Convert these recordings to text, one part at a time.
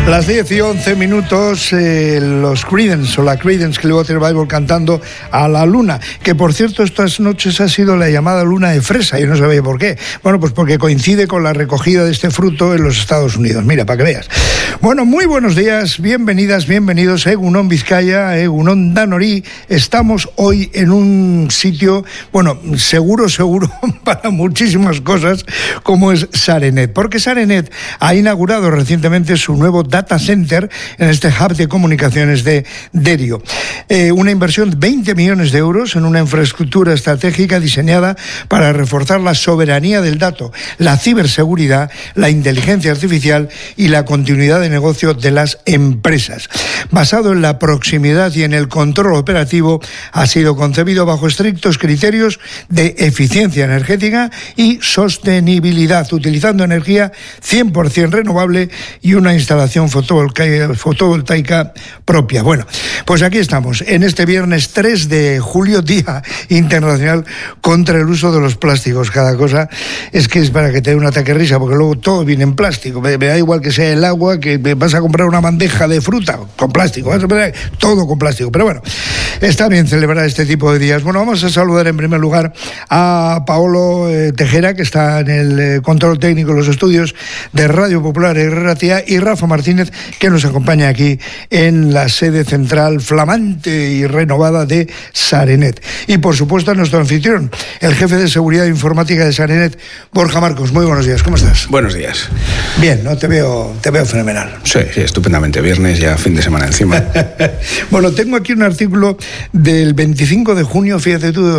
Las 10:11, los Creedence o la Creedence Clearwater Revival cantando a la luna, que por cierto estas noches ha sido la llamada luna de fresa, y no sabía por qué. Bueno, pues porque coincide con la recogida de este fruto en los Estados Unidos. Mira, para que veas. Bueno, muy buenos días, bienvenidas, bienvenidos, Egunon Vizcaya, Egunon Danorí. Estamos hoy en un sitio, bueno, seguro para muchísimas cosas, como es Sarenet, porque Sarenet ha inaugurado recientemente su nuevo data center en este hub de comunicaciones de Derio. Una inversión de 20 millones de euros en una infraestructura estratégica diseñada para reforzar la soberanía del dato, la ciberseguridad, la inteligencia artificial y la continuidad de negocio de las empresas. Basado en la proximidad y en el control operativo, ha sido concebido bajo estrictos criterios de eficiencia energética y sostenibilidad, utilizando energía 100% renovable y una instalación fotovoltaica propia. Bueno, pues aquí estamos, en este viernes 3 de julio, Día Internacional contra el Uso de los Plásticos. Cada cosa es que es para que te dé un ataque de risa, porque luego todo viene en plástico. Me da igual que sea el agua, que vas a comprar una bandeja de fruta con plástico, vas a comprar todo con plástico. Pero bueno, está bien celebrar este tipo de días. Bueno, vamos a saludar en primer lugar a Paolo Tejera, que está en el control técnico de los estudios de Radio Popular Ratia, y Rafa Martínez, que nos acompaña aquí en la sede central flamante y renovada de Sarenet. Y por supuesto a nuestro anfitrión, el jefe de seguridad informática de Sarenet, Borja Marcos. Muy buenos días, ¿cómo estás? Buenos días. Bien, ¿no? Te veo fenomenal. Sí, estupendamente. Viernes, ya fin de semana encima. Bueno, tengo aquí un artículo del 25 de junio, fíjate tú, de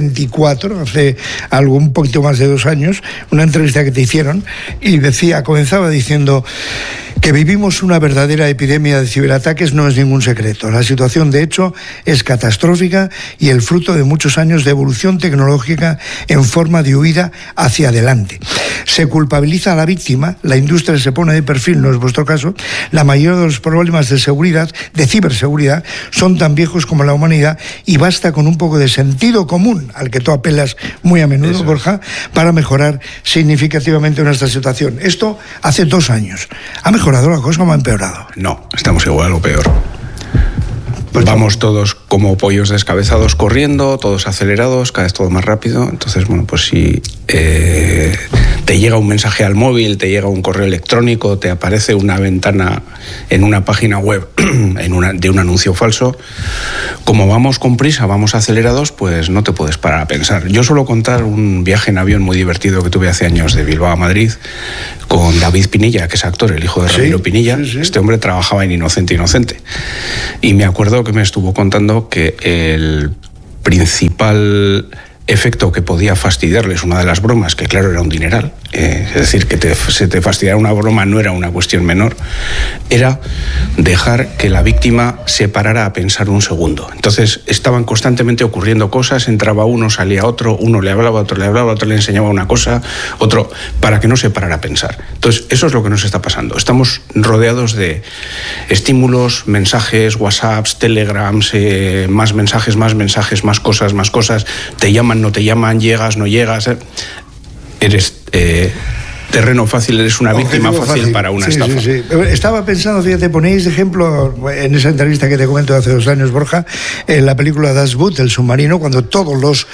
2024, hace un poquito más de 2 años, una entrevista que te hicieron, y comenzaba diciendo que vivimos una verdadera epidemia de ciberataques. No es ningún secreto. La situación, de hecho, es catastrófica y el fruto de muchos años de evolución tecnológica en forma de huida hacia adelante. Se culpabiliza a la víctima, la industria se pone de perfil, no es vuestro caso. La mayoría de los problemas de seguridad, de ciberseguridad, son tan viejos como la humanidad, y basta con un poco de sentido común, al que tú apelas muy a menudo, Borja, para mejorar significativamente nuestra situación. Esto hace 2 años. ¿Ha mejorado la cosa o ha empeorado? No, estamos igual o peor. Vamos todos como pollos descabezados corriendo, todos acelerados, cada vez todo más rápido. Entonces, bueno, pues si te llega un mensaje al móvil, te llega un correo electrónico, te aparece una ventana en una página web de un anuncio falso, como vamos con prisa, vamos acelerados, pues no te puedes parar a pensar. Yo suelo contar un viaje en avión muy divertido que tuve hace años de Bilbao a Madrid con David Pinilla, que es actor, el hijo de Ramiro Pinilla. Sí. Este hombre trabajaba en Inocente. Y me acuerdo que me estuvo contando que el principal efecto que podía fastidiarles una de las bromas, que claro era un dineral, es decir, que se te fastidiara una broma no era una cuestión menor, era dejar que la víctima se parara a pensar un segundo. Entonces estaban constantemente ocurriendo cosas, entraba uno, salía otro, uno le hablaba, otro le enseñaba una cosa, otro, para que no se parara a pensar. Entonces eso es lo que nos está pasando. Estamos rodeados de estímulos, mensajes, WhatsApps, Telegrams, más mensajes, más cosas, te llaman, no te llaman, llegas, no llegas, eres terreno fácil, eres una víctima fácil para una estafa. Sí. Estaba pensando, fíjate, ponéis de ejemplo en esa entrevista que te comento de hace 2 años, Borja, en la película Das Boot, el submarino, cuando todos los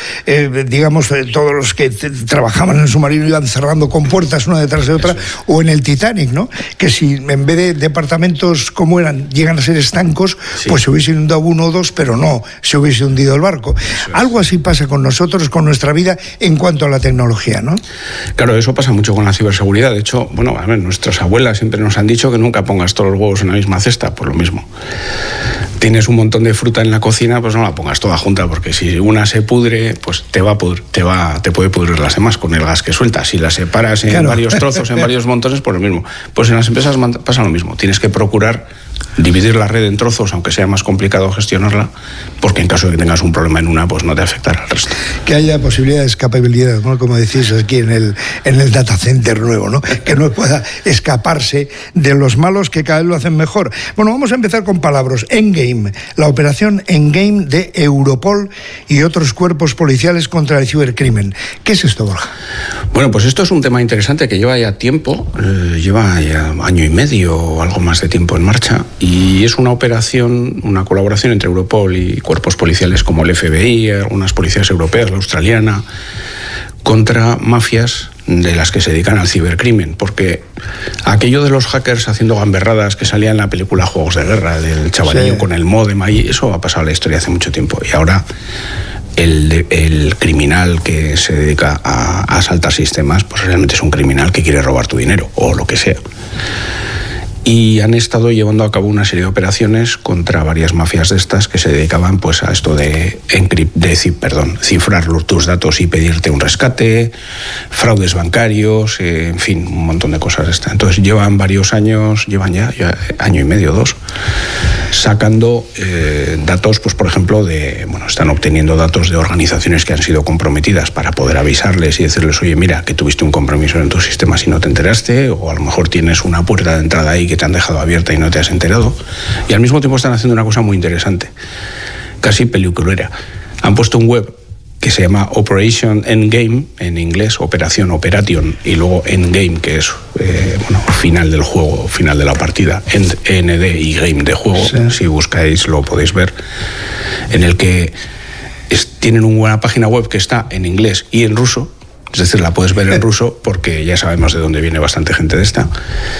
que trabajaban en el submarino iban cerrando con puertas una detrás de otra, o en el Titanic, ¿no? Que si en vez de departamentos como eran, llegan a ser estancos, pues se hubiese inundado 1 o 2, pero no se hubiese hundido el barco. Algo así pasa con nosotros, con nuestra vida, en cuanto a la tecnología, ¿no? Claro, eso pasa mucho con la ciberseguridad. De hecho, bueno, a ver, nuestras abuelas siempre nos han dicho que nunca pongas todos los huevos en la misma cesta, por lo mismo. Tienes un montón de fruta en la cocina, pues no la pongas toda junta, porque si una se pudre, pues te puede pudrir las demás con el gas que suelta. Si la separas en varios trozos, en varios montones, por lo mismo. Pues en las empresas pasa lo mismo. Tienes que procurar dividir la red en trozos, aunque sea más complicado gestionarla, porque en caso de que tengas un problema en una, pues no te afectará al resto. Que haya posibilidad de escapabilidad, ¿no? Como decís aquí en el data center nuevo, ¿no? Que no pueda escaparse de los malos que cada vez lo hacen mejor. Bueno, vamos a empezar con palabras. Endgame, la operación Endgame de Europol y otros cuerpos policiales contra el cibercrimen. ¿Qué es esto, Borja? Bueno, pues esto es un tema interesante que lleva ya tiempo, lleva ya año y medio o algo más de tiempo en marcha, y es una operación, una colaboración entre Europol y cuerpos policiales como el FBI, algunas policías europeas, la australiana, contra mafias de las que se dedican al cibercrimen, porque aquello de los hackers haciendo gamberradas que salía en la película Juegos de Guerra, del chavalillo con el módem ahí, eso ha pasado a la historia hace mucho tiempo, y ahora el criminal que se dedica a asaltar sistemas, pues realmente es un criminal que quiere robar tu dinero, o lo que sea. Y han estado llevando a cabo una serie de operaciones contra varias mafias de estas que se dedicaban pues a esto de cifrar tus datos y pedirte un rescate, fraudes bancarios, en fin, un montón de cosas de estas. Entonces llevan varios años, llevan ya año y medio, 2, sacando datos, pues por ejemplo, están obteniendo datos de organizaciones que han sido comprometidas para poder avisarles y decirles, oye, mira, que tuviste un compromiso en tu sistema si no te enteraste, o a lo mejor tienes una puerta de entrada ahí que te han dejado abierta y no te has enterado. Y al mismo tiempo están haciendo una cosa muy interesante, casi peliculera. Han puesto un web que se llama Operation Endgame, en inglés, Operation, y luego Endgame, que es final del juego, final de la partida, ND y game de juego, sí. Si buscáis lo podéis ver, en el que tienen una buena página web que está en inglés y en ruso, es decir, la puedes ver en ruso porque ya sabemos de dónde viene bastante gente de esta.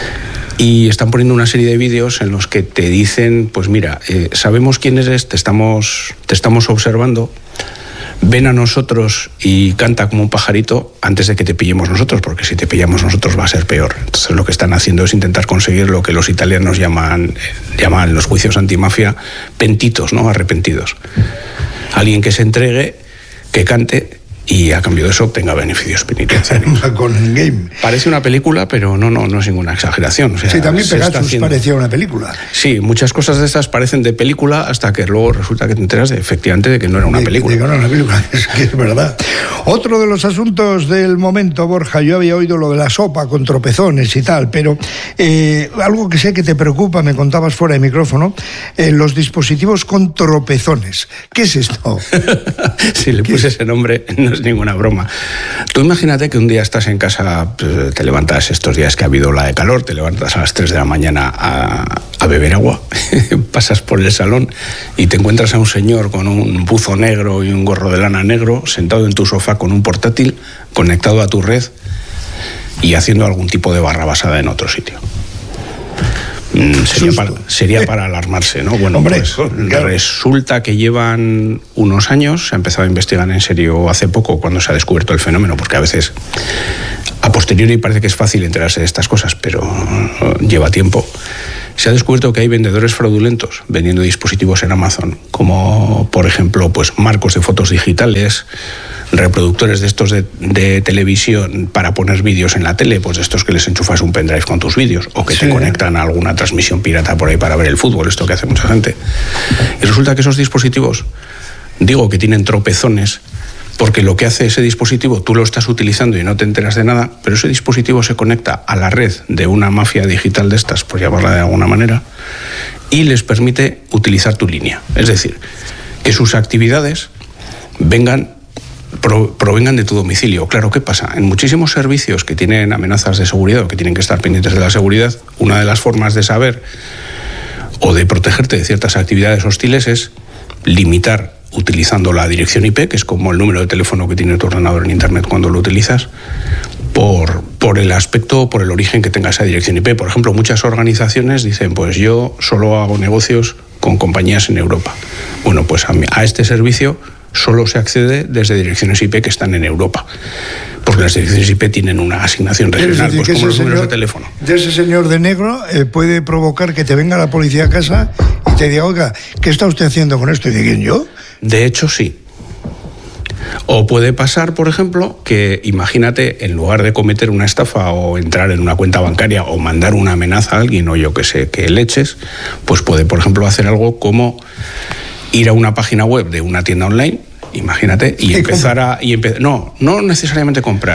Y están poniendo una serie de vídeos en los que te dicen, pues mira, sabemos quién eres, te estamos observando, ven a nosotros y canta como un pajarito antes de que te pillemos nosotros, porque si te pillamos nosotros va a ser peor. Entonces lo que están haciendo es intentar conseguir lo que los italianos llaman en los juicios antimafia pentitos, ¿no? Arrepentidos. Alguien que se entregue, que cante y a cambio de eso obtenga beneficios penitenciarios. Con Endgame. Parece una película, pero no es ninguna exageración. O sea, sí, también Pegasus parecía una película. Sí, muchas cosas de estas parecen de película hasta que luego resulta que te enteras efectivamente de que no era una película. De que no era una película, que es verdad. Otro de los asuntos del momento, Borja, yo había oído lo de la sopa con tropezones y tal, pero algo que sé que te preocupa, me contabas fuera de micrófono, los dispositivos con tropezones. ¿Qué es esto? Si le puse ese nombre, no es ninguna broma. Tú imagínate que un día estás en casa, te levantas estos días que ha habido la de calor, te levantas a las 3 de la mañana a beber agua, pasas por el salón y te encuentras a un señor con un buzo negro y un gorro de lana negro, sentado en tu sofá con un portátil, conectado a tu red y haciendo algún tipo de barrabasada en otro sitio. Sería para alarmarse, ¿no? Bueno, hombre, pues claro. Resulta que llevan unos años, se ha empezado a investigar en serio hace poco, cuando se ha descubierto el fenómeno, porque a veces a posteriori parece que es fácil enterarse de estas cosas, pero lleva tiempo. Se ha descubierto que hay vendedores fraudulentos vendiendo dispositivos en Amazon, como por ejemplo, pues marcos de fotos digitales, reproductores de estos de televisión para poner vídeos en la tele, pues de estos que les enchufas un pendrive con tus vídeos, o que te conectan a alguna transmisión pirata por ahí para ver el fútbol, esto que hace mucha gente. Y resulta que esos dispositivos, digo que tienen tropezones, porque lo que hace ese dispositivo, tú lo estás utilizando y no te enteras de nada, pero ese dispositivo se conecta a la red de una mafia digital de estas, por llamarla de alguna manera, y les permite utilizar tu línea. Es decir, que sus actividades provengan de tu domicilio. Claro, ¿qué pasa? En muchísimos servicios que tienen amenazas de seguridad o que tienen que estar pendientes de la seguridad, una de las formas de saber o de protegerte de ciertas actividades hostiles es limitar utilizando la dirección IP, que es como el número de teléfono que tiene tu ordenador en Internet cuando lo utilizas, por el aspecto, por el origen que tenga esa dirección IP. Por ejemplo, muchas organizaciones dicen, pues yo solo hago negocios con compañías en Europa. Bueno, pues a este servicio solo se accede desde direcciones IP que están en Europa, porque las direcciones IP tienen una asignación regional, pues como los números de teléfono. De ese señor de negro puede provocar que te venga la policía a casa y te diga, oiga, ¿qué está usted haciendo con esto? Y digan, ¿yo? De hecho, sí. O puede pasar, por ejemplo, que imagínate, en lugar de cometer una estafa o entrar en una cuenta bancaria o mandar una amenaza a alguien o yo que sé, que leches, pues puede, por ejemplo, hacer algo como ir a una página web de una tienda online, imagínate, y empezar a... no necesariamente comprar.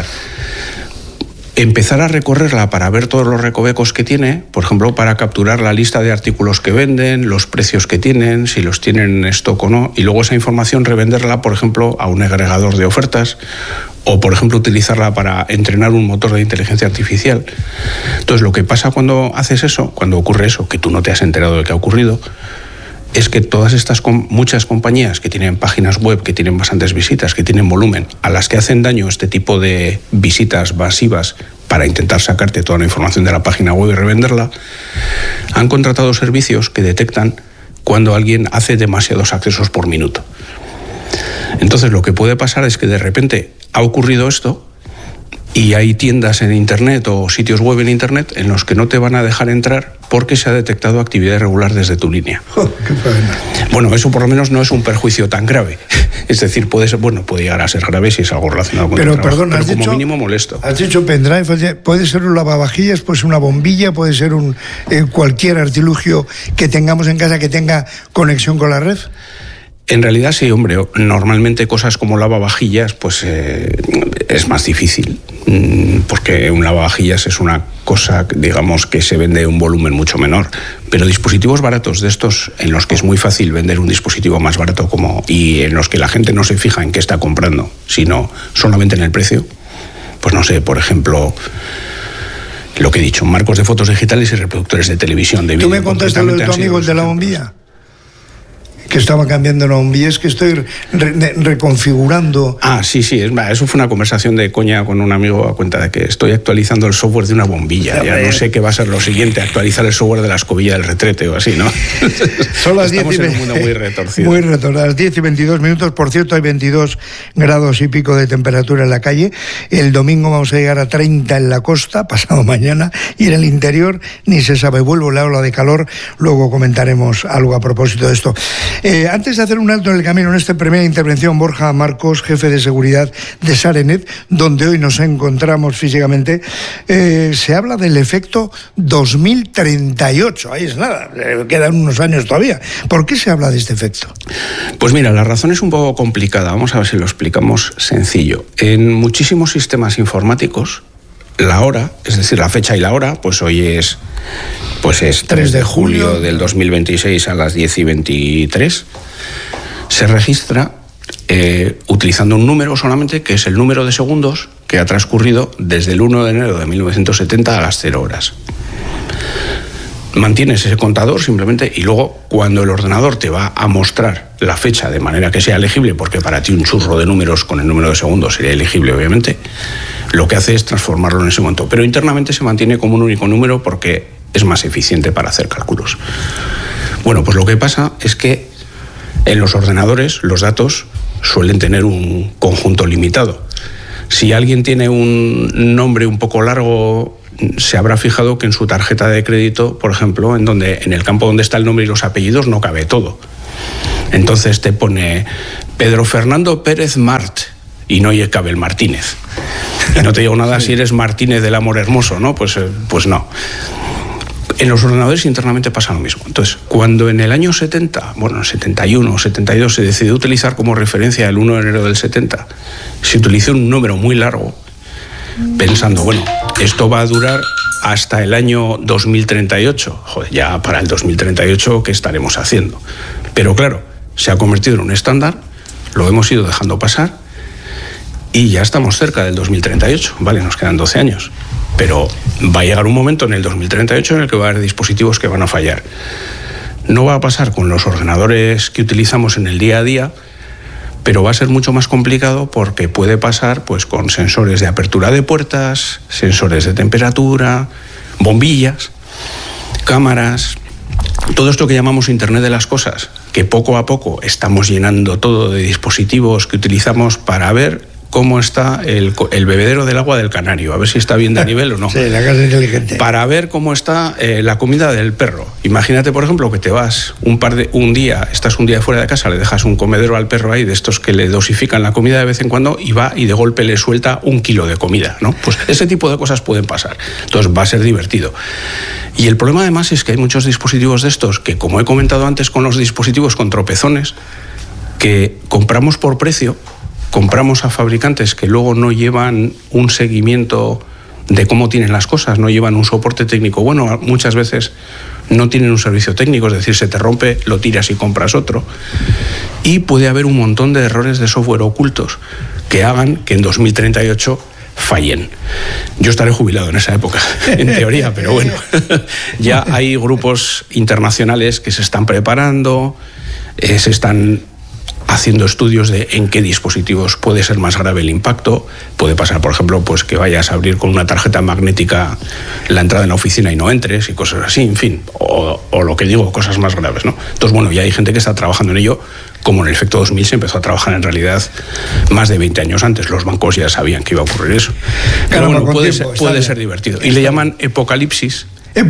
Empezar a recorrerla para ver todos los recovecos que tiene, por ejemplo, para capturar la lista de artículos que venden, los precios que tienen, si los tienen en stock o no, y luego esa información revenderla, por ejemplo, a un agregador de ofertas o, por ejemplo, utilizarla para entrenar un motor de inteligencia artificial. Entonces, lo que pasa cuando haces eso, cuando ocurre eso, que tú no te has enterado de que ha ocurrido, es que todas estas muchas compañías que tienen páginas web, que tienen bastantes visitas, que tienen volumen, a las que hacen daño este tipo de visitas masivas para intentar sacarte toda la información de la página web y revenderla, han contratado servicios que detectan cuando alguien hace demasiados accesos por minuto. Entonces, lo que puede pasar es que de repente ha ocurrido esto y hay tiendas en Internet o sitios web en Internet en los que no te van a dejar entrar porque se ha detectado actividad irregular desde tu línea. Qué pena. Bueno, eso por lo menos no es un perjuicio tan grave. Es decir, puede llegar a ser grave si es algo relacionado con el trabajo, perdón, pero como mínimo molesto. Has dicho pendrive, puede ser un lavavajillas, puede ser una bombilla, puede ser cualquier artilugio que tengamos en casa que tenga conexión con la red. En realidad sí, hombre, normalmente cosas como lavavajillas pues es más difícil, porque un lavavajillas es una cosa, digamos, que se vende un volumen mucho menor, pero dispositivos baratos de estos, en los que es muy fácil vender un dispositivo más barato y en los que la gente no se fija en qué está comprando, sino solamente en el precio, pues no sé, por ejemplo, lo que he dicho, marcos de fotos digitales y reproductores de televisión, de vídeo. ¿Tú me contaste lo de tu amigo, el de la bombilla? Que estaba cambiando la bombilla, es que estoy reconfigurando. Ah, sí, eso fue una conversación de coña con un amigo a cuenta de que estoy actualizando el software de una bombilla. Ya no sé qué va a ser lo siguiente, actualizar el software de la escobilla del retrete o así, ¿no? Son las 10 Estamos en un mundo muy retorcido. Muy retorcido. Las 10 y 22 minutos, por cierto, hay 22 grados y pico de temperatura en la calle. El domingo vamos a llegar a 30 en la costa, pasado mañana, y en el interior ni se sabe. Vuelvo la ola de calor, luego comentaremos algo a propósito de esto. Antes de hacer un alto en el camino, en esta primera intervención, Borja Marcos, jefe de seguridad de Sarenet, donde hoy nos encontramos físicamente, se habla del efecto 2038. Ahí es nada, quedan unos años todavía. ¿Por qué se habla de este efecto? Pues mira, la razón es un poco complicada. Vamos a ver si lo explicamos sencillo. En muchísimos sistemas informáticos, la hora, es decir, la fecha y la hora, pues hoy es 3 de julio del 2026 a las 10:23, se registra utilizando un número solamente, que es el número de segundos que ha transcurrido desde el 1 de enero de 1970 a las 0 horas. Mantienes ese contador simplemente y luego cuando el ordenador te va a mostrar la fecha de manera que sea legible, porque para ti un churro de números con el número de segundos sería elegible obviamente, lo que hace es transformarlo en ese momento, pero internamente se mantiene como un único número porque es más eficiente para hacer cálculos. Bueno, pues lo que pasa es que en los ordenadores los datos suelen tener un conjunto limitado. Si alguien tiene un nombre un poco largo, se habrá fijado que en su tarjeta de crédito, por ejemplo, en el campo donde está el nombre y los apellidos no cabe todo. Entonces te pone Pedro Fernando Pérez Mart y no cabe el Martínez. Y no te digo nada si eres Martínez del Amor Hermoso, ¿no? Pues no. En los ordenadores internamente pasa lo mismo. Entonces, cuando en el año 71 o 72 se decidió utilizar como referencia el 1 de enero del 70, se utilizó un número muy largo, pensando, bueno, esto va a durar hasta el año 2038. Joder, ya para el 2038, ¿qué estaremos haciendo? Pero claro, se ha convertido en un estándar, lo hemos ido dejando pasar y ya estamos cerca del 2038, ¿vale? Nos quedan 12 años. Pero va a llegar un momento en el 2038 en el que va a haber dispositivos que van a fallar. No va a pasar con los ordenadores que utilizamos en el día a día, pero va a ser mucho más complicado porque puede pasar pues, con sensores de apertura de puertas, sensores de temperatura, bombillas, cámaras, todo esto que llamamos Internet de las Cosas, que poco a poco estamos llenando todo de dispositivos que utilizamos para ver cómo está el bebedero del agua del canario, a ver si está bien de nivel o no. Sí, la casa inteligente. Para ver cómo está la comida del perro. Imagínate, por ejemplo, que te vas estás un día fuera de casa, le dejas un comedero al perro ahí, de estos que le dosifican la comida de vez en cuando, y va y de golpe le suelta 1 kilo de comida, ¿no? Pues ese tipo de cosas pueden pasar. Entonces va a ser divertido. Y el problema además es que hay muchos dispositivos de estos que, como he comentado antes con los dispositivos con tropezones, que compramos por precio, compramos a fabricantes que luego no llevan un seguimiento de cómo tienen las cosas, no llevan un soporte técnico bueno, muchas veces no tienen un servicio técnico, es decir, se te rompe, lo tiras y compras otro. Y puede haber un montón de errores de software ocultos que hagan que en 2038 fallen. Yo estaré jubilado en esa época, en teoría, pero bueno, ya hay grupos internacionales que se están preparando, se están haciendo estudios de en qué dispositivos puede ser más grave el impacto. Puede pasar, por ejemplo, pues que vayas a abrir con una tarjeta magnética la entrada en la oficina y no entres y cosas así, en fin, o lo que digo, cosas más graves, ¿no? Entonces, bueno, ya hay gente que está trabajando en ello, como en el efecto 2000 se empezó a trabajar en realidad más de 20 años antes. Los bancos ya sabían que iba a ocurrir eso. Pero bueno, puede ser divertido. Y le llaman apocalipsis.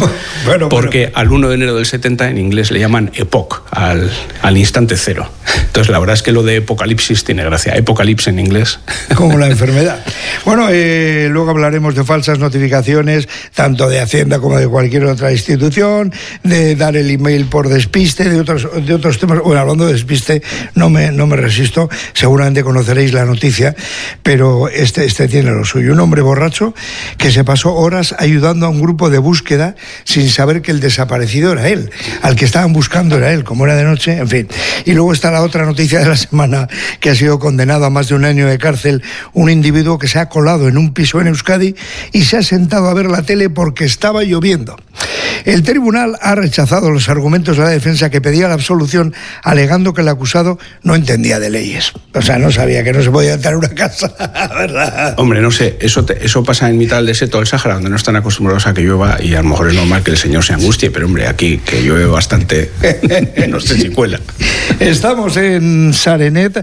Porque al 1 de enero del 70 en inglés le llaman epoch, al instante cero. Entonces la verdad es que lo de apocalipsis tiene gracia. Apocalipsis en inglés. Como la enfermedad. Bueno, luego hablaremos de falsas notificaciones, tanto de Hacienda como de cualquier otra institución, de dar el email por despiste, de otros temas. Bueno, hablando de despiste, no me resisto. Seguramente conoceréis la noticia, pero este tiene lo suyo. Un hombre borracho que se pasó horas ayudando a un grupo de búsqueda sin saber que el desaparecido era él, al que estaban buscando era él, como era de noche, en fin. Y luego está la otra noticia de la semana, que ha sido condenado a más de 1 año de cárcel un individuo que se ha colado en un piso en Euskadi y se ha sentado a ver la tele porque estaba lloviendo. El tribunal ha rechazado los argumentos de la defensa, que pedía la absolución alegando que el acusado no entendía de leyes. O sea, no sabía que no se podía entrar a una casa, ¿verdad? Hombre, no sé, eso pasa en mitad del desierto del Sáhara, donde no están acostumbrados a que llueva, y a lo mejor es normal que el señor se angustie, pero hombre, aquí que llueve bastante, no sé si cuela. Estamos en Sarenet,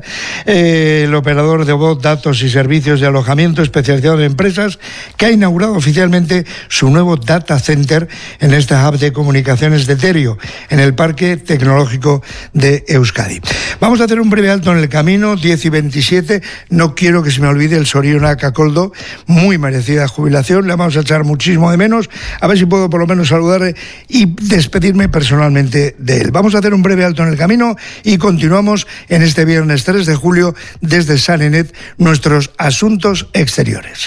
el operador de voz, datos y servicios de alojamiento especializado en empresas, que ha inaugurado oficialmente su nuevo data center en esta hub de comunicaciones de Terio, en el Parque Tecnológico de Euskadi. Vamos a hacer un breve alto en el camino, 10:27. No quiero que se me olvide el Soriona Cacoldo, muy merecida jubilación, le vamos a echar muchísimo de menos, a ver si puedo por lo menos saludarle y despedirme personalmente de él. Vamos a hacer un breve alto en el camino y continuamos en este viernes 3 de julio desde Sarenet, nuestros asuntos exteriores.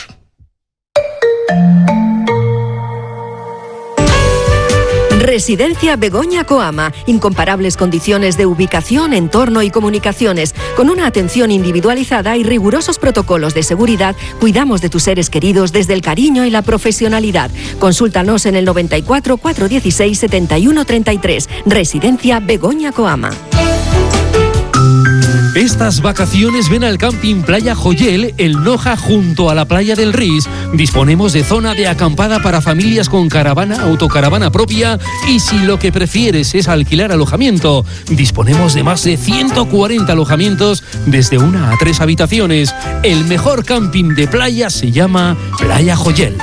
Residencia Begoña Coama. Incomparables condiciones de ubicación, entorno y comunicaciones. Con una atención individualizada y rigurosos protocolos de seguridad, cuidamos de tus seres queridos desde el cariño y la profesionalidad. Consúltanos en el 94 416 71 33. Residencia Begoña Coama. Estas vacaciones ven al Camping Playa Joyel, el Noja, junto a la playa del Ris. Disponemos de zona de acampada para familias con caravana, autocaravana propia, y si lo que prefieres es alquilar alojamiento, disponemos de más de 140 alojamientos desde 1 a 3 habitaciones. El mejor camping de playa se llama Playa Joyel.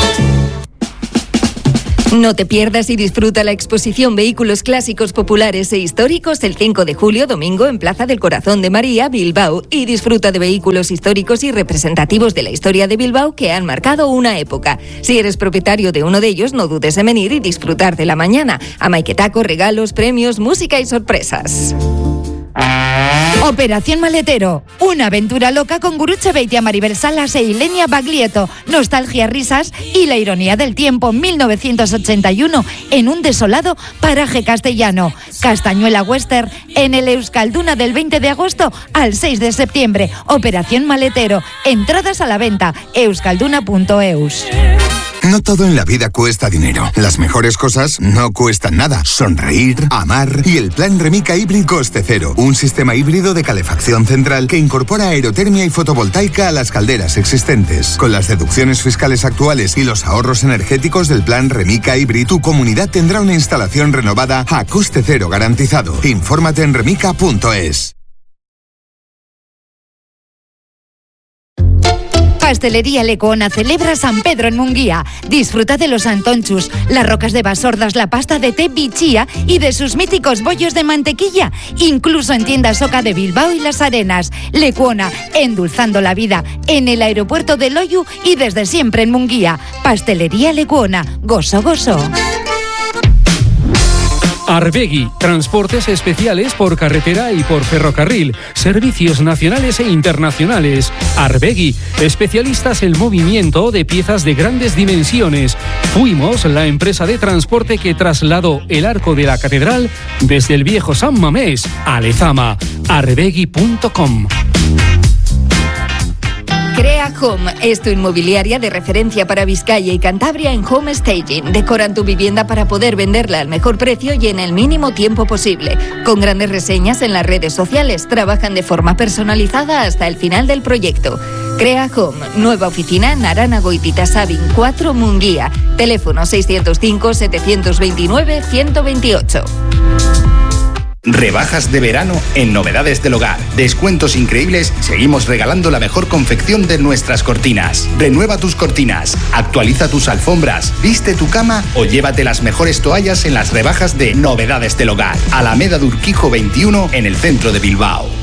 No te pierdas y disfruta la exposición Vehículos Clásicos, Populares e Históricos el 5 de julio, domingo, en Plaza del Corazón de María, Bilbao, y disfruta de vehículos históricos y representativos de la historia de Bilbao que han marcado una época. Si eres propietario de uno de ellos, no dudes en venir y disfrutar de la mañana. Amaiketako, regalos, premios, música y sorpresas. Operación Maletero, una aventura loca con Gurutze Beitia, Maribel Salas e Ilenia Baglietto. Nostalgia, risas y la ironía del tiempo. 1981, en un desolado paraje castellano. Castañuela Western, en el Euskalduna, del 20 de agosto al 6 de septiembre. Operación Maletero, entradas a la venta, euskalduna.eus. No todo en la vida cuesta dinero. Las mejores cosas no cuestan nada. Sonreír, amar y el plan Remica Hybrid Coste Cero. Un sistema híbrido de calefacción central que incorpora aerotermia y fotovoltaica a las calderas existentes. Con las deducciones fiscales actuales y los ahorros energéticos del plan Remica Hybrid, tu comunidad tendrá una instalación renovada a coste cero garantizado. Infórmate en remica.es. Pastelería Lecuona celebra San Pedro en Munguía. Disfruta de los antonchus, las rocas de Basordas, la pasta de té bichía y de sus míticos bollos de mantequilla. Incluso en tiendas Oca de Bilbao y Las Arenas. Lecuona, endulzando la vida en el aeropuerto de Loiu y desde siempre en Munguía. Pastelería Lecuona. Gozo, gozo. Arbegui, transportes especiales por carretera y por ferrocarril, servicios nacionales e internacionales. Arbegui, especialistas en movimiento de piezas de grandes dimensiones. Fuimos la empresa de transporte que trasladó el arco de la catedral desde el viejo San Mamés a Lezama. Arbegui.com. Crea Home es tu inmobiliaria de referencia para Vizcaya y Cantabria en home staging. Decoran tu vivienda para poder venderla al mejor precio y en el mínimo tiempo posible. Con grandes reseñas en las redes sociales, trabajan de forma personalizada hasta el final del proyecto. Crea Home, nueva oficina en Arana Goitita Sabin 4 Munguía. Teléfono 605 729 128. Rebajas de verano en Novedades del Hogar. Descuentos increíbles. Seguimos regalando la mejor confección de nuestras cortinas. Renueva tus cortinas, actualiza tus alfombras, viste tu cama o llévate las mejores toallas en las rebajas de Novedades del Hogar. Alameda de Urquijo 21 en el centro de Bilbao.